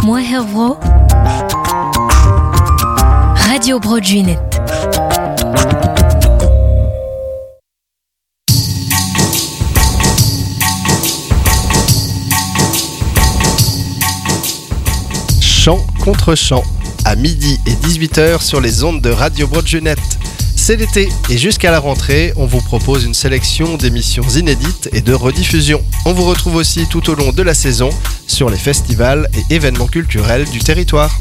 Moi Hervro Radio Broadjunet. Chant contre chant, à midi et 18h sur les ondes de Radio Broadjunet. C'est l'été et jusqu'à la rentrée, on vous propose une sélection d'émissions inédites et de rediffusions. On vous retrouve aussi tout au long de la saison sur les festivals et événements culturels du territoire.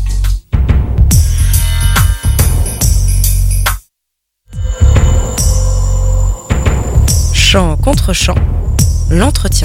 Chant contre chant, l'entretien.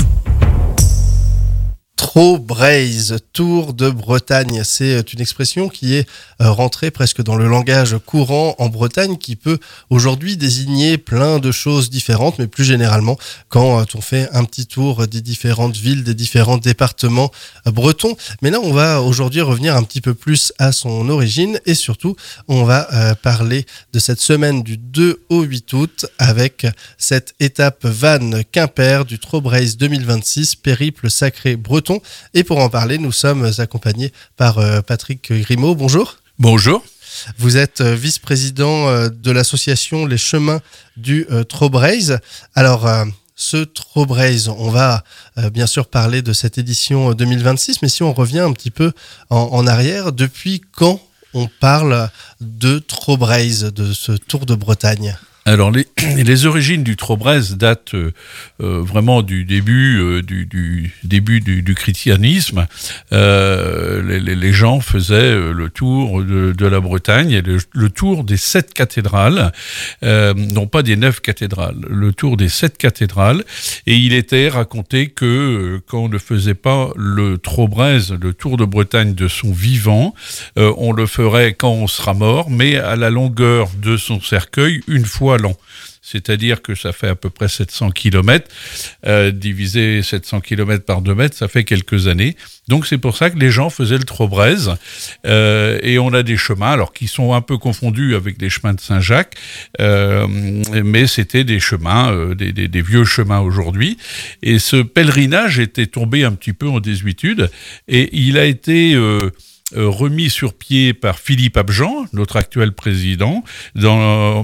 Trobraise, Tour de Bretagne, c'est une expression qui est rentrée presque dans le langage courant en Bretagne, qui peut aujourd'hui désigner plein de choses différentes, mais plus généralement quand on fait un petit tour des différentes villes, des différents départements bretons. Mais là, on va aujourd'hui revenir un petit peu plus à son origine et surtout, on va parler de cette semaine du 2 au 8 août avec cette étape Vannes-Quimper du Trobraise 2026, périple sacré breton. Et pour en parler, nous sommes accompagnés par Patrick Grimaud. Bonjour. Bonjour. Vous êtes vice-président de l'association Les Chemins du Trobraise. Alors, ce Trobraise, on va bien sûr parler de cette édition 2026, mais si on revient un petit peu en arrière, depuis quand on parle de Trobraise, de ce Tour de Bretagne ? Alors, les origines du Trobraise datent vraiment du début du christianisme. Les gens faisaient le tour de la Bretagne, le tour des 7 cathédrales, non pas des 9 cathédrales, le tour des 7 cathédrales. Et il était raconté que quand on ne faisait pas le Trobraise, le Tour de Bretagne de son vivant, on le ferait quand on sera mort, mais à la longueur de son cercueil, une fois l'an. C'est-à-dire que ça fait à peu près 700 km, diviser 700 km par 2 mètres, ça fait quelques années. Donc c'est pour ça que les gens faisaient le Trobraise. Et on a des chemins, alors qui sont un peu confondus avec les chemins de Saint-Jacques, mais c'était des chemins, des vieux chemins aujourd'hui. Et ce pèlerinage était tombé un petit peu en désuétude, et il a été remis sur pied par Philippe Abjean, notre actuel président, en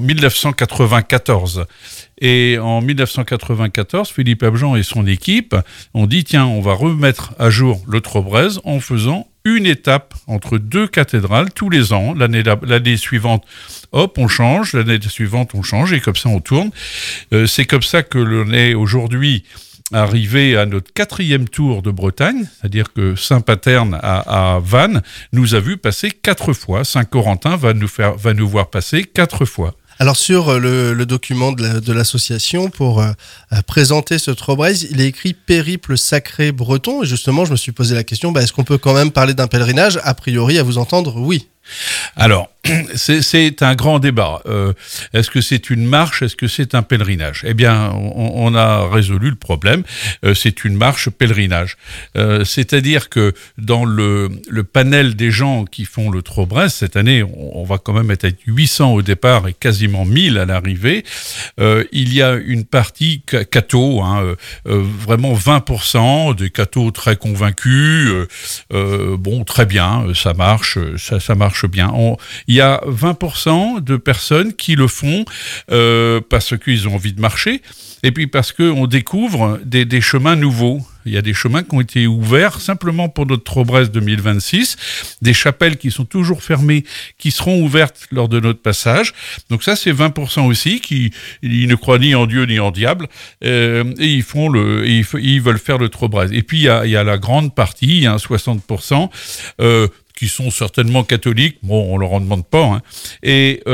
1994. Et en 1994, Philippe Abjean et son équipe ont dit, tiens, on va remettre à jour le Trobraise en faisant une étape entre 2 cathédrales tous les ans. L'année suivante, hop, on change. L'année suivante, on change. Et comme ça, on tourne. C'est comme ça que l'on est aujourd'hui arrivé à notre 4e tour de Bretagne, c'est-à-dire que Saint-Paterne à Vannes nous a vu passer 4 fois. Saint-Corentin va nous voir passer 4 fois. Alors sur le document de l'association pour présenter ce Trobraise, il est écrit périple sacré breton. Et justement, je me suis posé la question, est-ce qu'on peut quand même parler d'un pèlerinage ? A priori, à vous entendre, oui. Alors, c'est un grand débat. Est-ce que c'est une marche ? Est-ce que c'est un pèlerinage ? Eh bien, on a résolu le problème. C'est une marche pèlerinage. C'est-à-dire que dans le panel des gens qui font le Trobraise, cette année, on va quand même être à 800 au départ et quasiment 1000 à l'arrivée. Il y a une partie catho, vraiment 20%, des cathos très convaincus. Très bien, ça marche bien. Il y a 20% de personnes qui le font parce qu'ils ont envie de marcher et puis parce qu'on découvre des chemins nouveaux. Il y a des chemins qui ont été ouverts simplement pour notre Trobraise 2026, des chapelles qui sont toujours fermées, qui seront ouvertes lors de notre passage. Donc ça, c'est 20% aussi qui ils ne croient ni en Dieu ni en diable et ils veulent faire le Trobraise. Et puis il y a la grande partie, 60%. Qui sont certainement catholiques, on leur en demande pas, et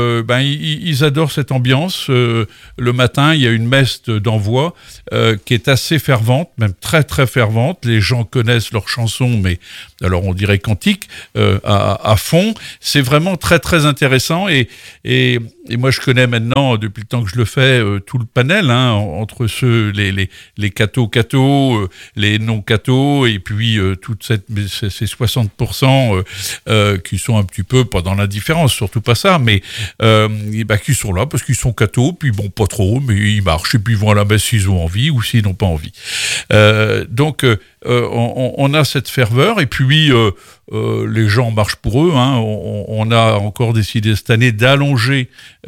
ils adorent cette ambiance. Le matin, il y a une messe d'envoi qui est assez fervente, même très très fervente. Les gens connaissent leurs chansons, mais alors on dirait cantiques à fond. C'est vraiment très très intéressant et et moi je connais maintenant, depuis le temps que je le fais, tout le panel, entre ceux, les cathos, les non-cathos, et puis toutes ces 60% qui sont un petit peu, pas dans l'indifférence, surtout pas ça, mais qui sont là parce qu'ils sont cathos, puis bon, pas trop, mais ils marchent, et puis ils vont à la messe s'ils ont envie, ou s'ils n'ont pas envie. Donc, on a cette ferveur, et puis les gens marchent pour eux. On a encore décidé cette année d'allonger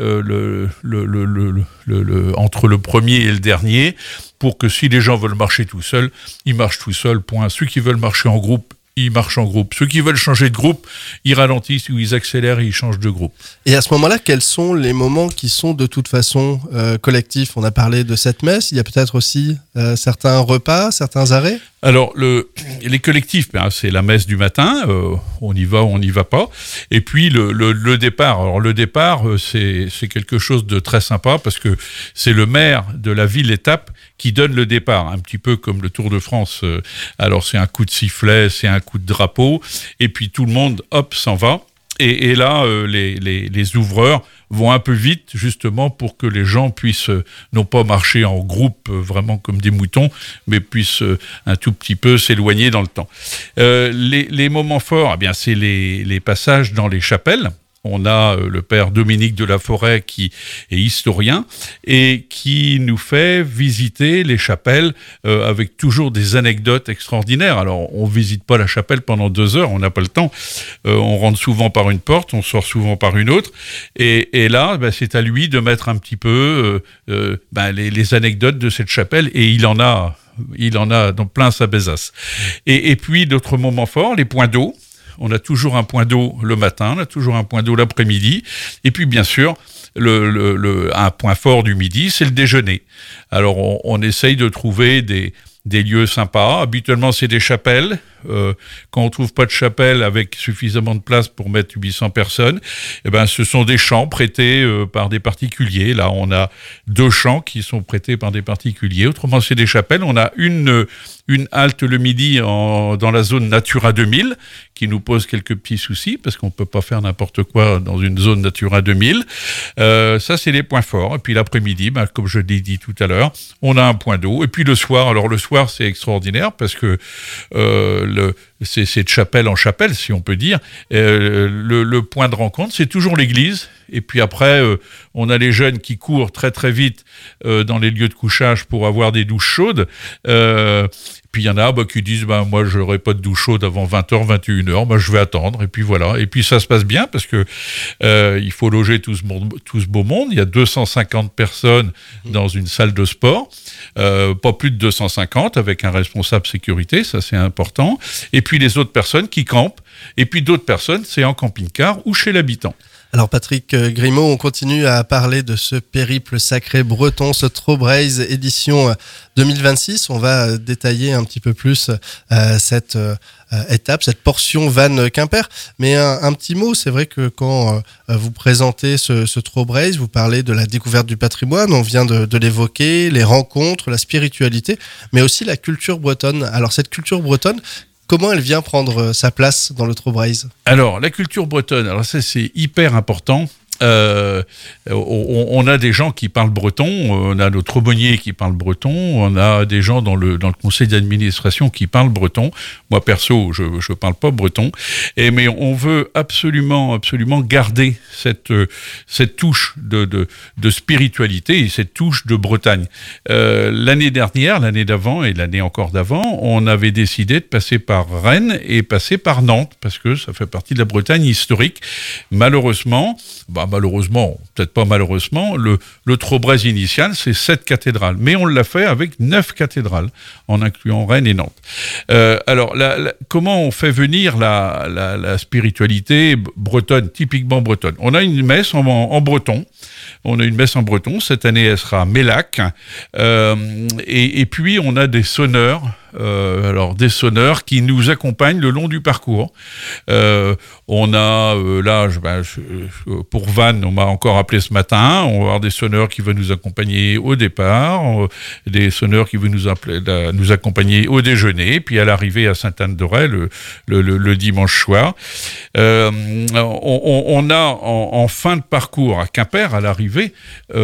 entre le premier et le dernier, pour que si les gens veulent marcher tout seuls, ils marchent tout seuls, point. Ceux qui veulent marcher en groupe, ils marchent en groupe. Ceux qui veulent changer de groupe, ils ralentissent ou ils accélèrent et ils changent de groupe. Et à ce moment-là, quels sont les moments qui sont de toute façon collectifs ? On a parlé de cette messe, il y a peut-être aussi certains repas, certains arrêts ? Alors, les collectifs, c'est la messe du matin, on y va ou on n'y va pas. Et puis, le départ. Alors, le départ, c'est quelque chose de très sympa, parce que c'est le maire de la ville-étape qui donne le départ, un petit peu comme le Tour de France. Alors, c'est un coup de sifflet, c'est un coup de drapeau, et puis tout le monde, hop, s'en va. Et là, les ouvreurs vont un peu vite, justement, pour que les gens puissent non pas marcher en groupe, vraiment comme des moutons, mais puissent un tout petit peu s'éloigner dans le temps. Les moments forts, c'est les passages dans les chapelles. On a le père Dominique de la Forêt qui est historien et qui nous fait visiter les chapelles avec toujours des anecdotes extraordinaires. Alors, on visite pas la chapelle pendant 2 heures, on n'a pas le temps. On rentre souvent par une porte, on sort souvent par une autre. Et là, c'est à lui de mettre un petit peu les anecdotes de cette chapelle, et il en a dans plein sa besace. Et puis, d'autres moments forts, les points d'eau. On a toujours un point d'eau le matin, on a toujours un point d'eau l'après-midi. Et puis, bien sûr, un point fort du midi, c'est le déjeuner. Alors, on essaye de trouver des lieux sympas. Habituellement, c'est des chapelles. Quand on trouve pas de chapelle avec suffisamment de place pour mettre 800 personnes, ce sont des champs prêtés par des particuliers. Là, on a 2 champs qui sont prêtés par des particuliers. Autrement, c'est des chapelles. On a une halte le midi dans la zone Natura 2000, qui nous pose quelques petits soucis, parce qu'on peut pas faire n'importe quoi dans une zone Natura 2000. Ça, c'est les points forts. Et puis l'après-midi, comme je l'ai dit tout à l'heure, on a un point d'eau. Et puis le soir, c'est extraordinaire, parce que c'est de chapelle en chapelle, si on peut dire. Le point de rencontre, c'est toujours l'église. Et puis après, on a les jeunes qui courent très très vite dans les lieux de couchage pour avoir des douches chaudes. Puis il y en a qui disent moi je n'aurai pas de douche chaude avant 20h, 21h, je vais attendre, et puis voilà. Et puis ça se passe bien, parce que il faut loger tout ce beau monde. Il y a 250 personnes dans une salle de sport, pas plus de 250, avec un responsable sécurité, ça c'est important. Et puis les autres personnes qui campent, et puis d'autres personnes, c'est en camping-car ou chez l'habitant. Alors Patrick Grimaud, on continue à parler de ce périple sacré breton, ce Trobraise édition 2026. On va détailler un petit peu plus cette étape, cette portion Vannes-Quimper. Mais un petit mot, c'est vrai que quand vous présentez ce Trobraise, vous parlez de la découverte du patrimoine, on vient de l'évoquer, les rencontres, la spiritualité, mais aussi la culture bretonne. Alors cette culture bretonne, comment elle vient prendre sa place dans le Trobraise ? Alors, la culture bretonne, ça c'est hyper important. On a des gens qui parlent breton, on a notre aumônier qui parle breton, on a des gens dans le conseil d'administration qui parlent breton. Moi perso, je parle pas breton, mais on veut absolument garder cette touche de spiritualité et cette touche de Bretagne. L'année dernière, l'année d'avant et l'année encore d'avant, on avait décidé de passer par Rennes et passer par Nantes, parce que ça fait partie de la Bretagne historique. Malheureusement, peut-être pas malheureusement, le Trobraise initial, c'est 7 cathédrales. Mais on l'a fait avec 9 cathédrales, en incluant Rennes et Nantes. Alors, comment on fait venir la spiritualité bretonne, typiquement bretonne ? On a une messe en breton. On a une messe en breton. Cette année, elle sera Mélac. Et puis, on a des sonneurs alors des sonneurs qui nous accompagnent le long du parcours. On a pour Vannes, on m'a encore appelé ce matin. On va avoir des sonneurs qui vont nous accompagner au départ, des sonneurs qui vont nous accompagner au déjeuner, puis à l'arrivée à Sainte-Anne-d'Auray le dimanche soir. On a en fin de parcours à Quimper, à l'arrivée,